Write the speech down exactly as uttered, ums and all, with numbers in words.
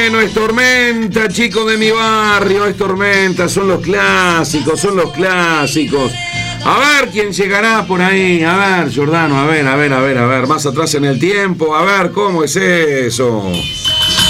Bueno, es tormenta, chicos de mi barrio, es tormenta, son los clásicos, son los clásicos. A ver quién llegará por ahí, a ver, Giordano, a ver, a ver, a ver, a ver, más atrás en el tiempo, a ver cómo es eso.